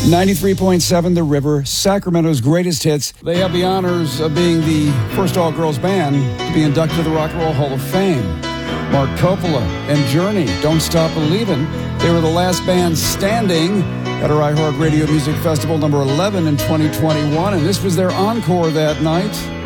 93.7 The River, Sacramento's greatest hits. They have the honors of being the first all-girls band to be inducted to the Rock and Roll Hall of Fame. Mark Coppola and Journey, Don't Stop Believin'. They were the last band standing at our iHeartRadio Music Festival number 11 in 2021, and this was their encore that night.